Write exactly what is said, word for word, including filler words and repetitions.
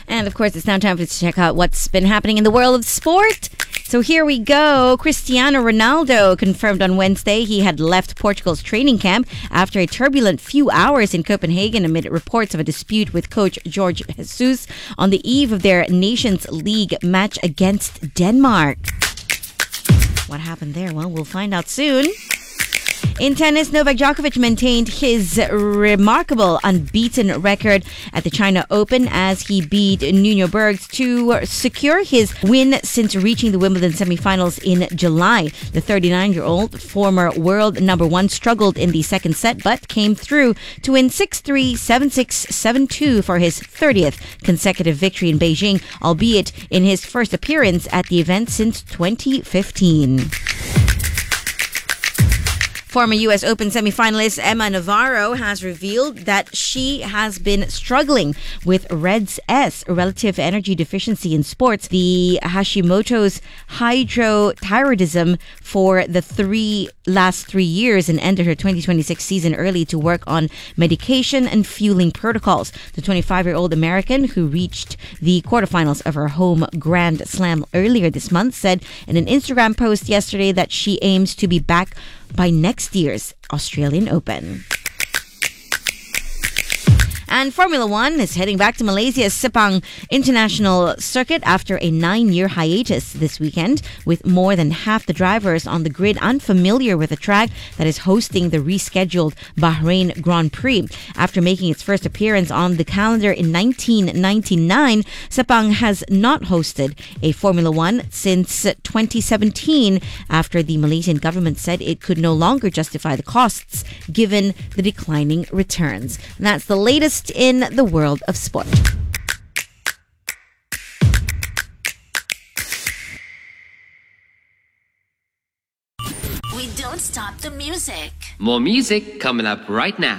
And of course, it's now time for us to check out what's been happening in the world of sport. So here we go. Cristiano Ronaldo confirmed on Wednesday he had left Portugal's training camp after a turbulent few hours in Copenhagen amid reports of a dispute with coach Jorge Jesus on the eve of their Nations League match against Denmark. What happened there? Well, we'll find out soon. In tennis, Novak Djokovic maintained his remarkable unbeaten record at the China Open as he beat Nuno Bergs to secure his win since reaching the Wimbledon semifinals in July. The thirty-nine-year-old former world number one struggled in the second set but came through to win six three, seven six, seven two for his thirtieth consecutive victory in Beijing, albeit in his first appearance at the event since twenty fifteen. Former U S Open semifinalist Emma Navarro has revealed that she has been struggling with R E D S, relative energy deficiency in sports, the Hashimoto's hypothyroidism, for the three last three years and ended her twenty twenty-six season early to work on medication and fueling protocols. The twenty-five-year-old American, who reached the quarterfinals of her home Grand Slam earlier this month, said in an Instagram post yesterday that she aims to be back by next year's Australian Open. And Formula One is heading back to Malaysia's Sepang International Circuit after a nine-year hiatus this weekend, with more than half the drivers on the grid unfamiliar with the track that is hosting the rescheduled Bahrain Grand Prix. After making its first appearance on the calendar in nineteen ninety-nine, Sepang has not hosted a Formula One since twenty seventeen, after the Malaysian government said it could no longer justify the costs given the declining returns. And that's the latest in the world of sport. We don't stop the music. More music coming up right now.